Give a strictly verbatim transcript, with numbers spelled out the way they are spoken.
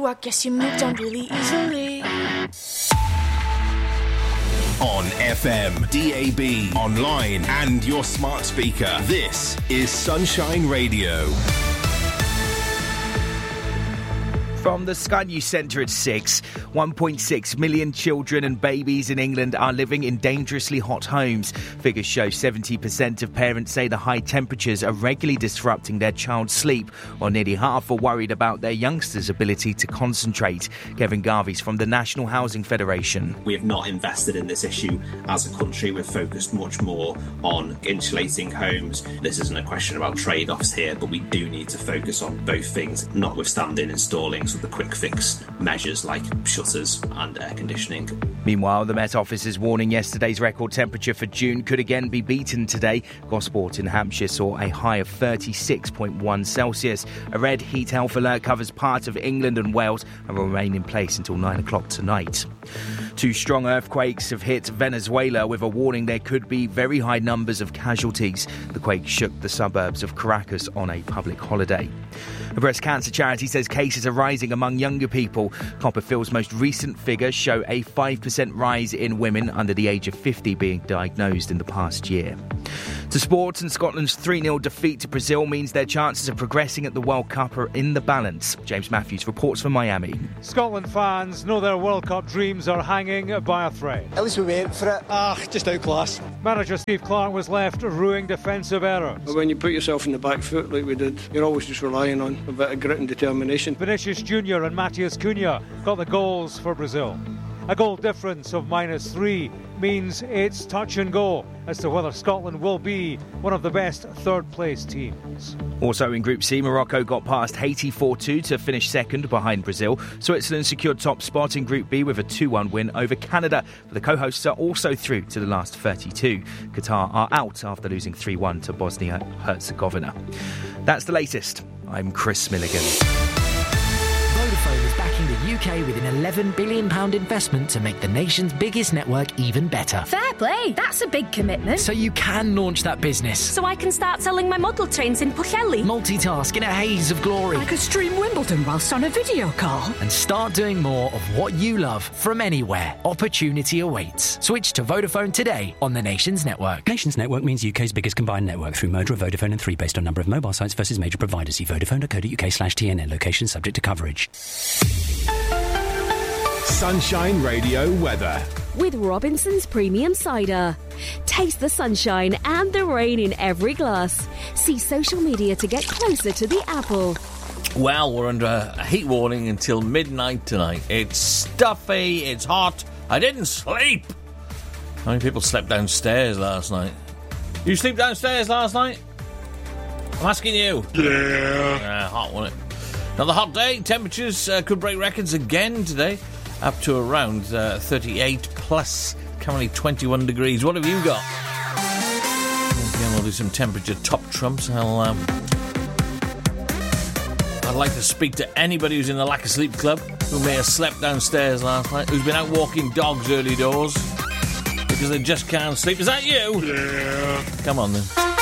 I guess you moved on really easily. On F M, D A B, online and your smart speaker. This is Sunshine Radio. From the Sky News Centre at six, one point six million children and babies in England are living in dangerously hot homes. Figures show seventy percent of parents say the high temperatures are regularly disrupting their child's sleep, while nearly half are worried about their youngsters' ability to concentrate. Kevin Garvey's from the National Housing Federation. We have not invested in this issue as a country. We've focused much more on insulating homes. This isn't a question about trade-offs here, but we do need to focus on both things, notwithstanding installing the quick fix measures like shutters and air conditioning. Meanwhile, the Met Office is warning yesterday's record temperature for June could again be beaten today. Gosport in Hampshire saw a high of thirty-six point one Celsius. A red heat health alert covers part of England and Wales and will remain in place until nine o'clock tonight. Two strong earthquakes have hit Venezuela with a warning there could be very high numbers of casualties. The quake shook the suburbs of Caracas on a public holiday. A breast cancer charity says cases are rising among younger people. Copperfield's most recent figures show a five percent rise in women under the age of fifty being diagnosed in the past year. To sport, and Scotland's three nil defeat to Brazil means their chances of progressing at the World Cup are in the balance. James Matthews reports from Miami. Scotland fans know their World Cup dreams are hanging by a thread. At least we went for it. Ah, just outclassed. Manager Steve Clarke was left ruining defensive errors. When you put yourself in the back foot like we did, you're always just relying on a bit of grit and determination. Vinicius Junior and Matheus Cunha got the goals for Brazil. A goal difference of minus three means it's touch and go as to whether Scotland will be one of the best third-place teams. Also in Group C, Morocco got past Haiti four two to finish second behind Brazil. Switzerland secured top spot in Group B with a two one win over Canada. But the co-hosts are also through to the last thirty-two. Qatar are out after losing three one to Bosnia-Herzegovina. That's the latest. I'm Chris Milligan. Vodafone is backing the U K with an eleven billion pounds investment to make the nation's biggest network even better. Fair play, that's a big commitment. So you can launch that business. So I can start selling my model trains in Pwllheli. Multitask in a haze of glory. I could stream Wimbledon whilst on a video call. And start doing more of what you love from anywhere. Opportunity awaits. Switch to Vodafone today on the Nation's network. Nation's network means U K's biggest combined network through merger of Vodafone and three based on number of mobile sites versus major providers. See vodafone dot co dot uk slash T N N. Location subject to coverage. Sunshine Radio weather. With Robinson's Premium Cider. Taste the sunshine and the rain in every glass. See social media to get closer to the apple. Well, we're under a heat warning until midnight tonight. It's stuffy, it's hot. I didn't sleep. How many people slept downstairs last night? You sleep downstairs last night? I'm asking you. Yeah. Yeah, hot, wasn't it? Another hot day. Temperatures uh, could break records again today. Up to around uh, thirty-eight plus, currently twenty-one degrees. What have you got? Again, we'll do some temperature top trumps. I'll, um, I'd like to speak to anybody who's in the Lack of Sleep Club who may have slept downstairs last night, who's been out walking dogs early doors because they just can't sleep. Is that you? Yeah. Come on then.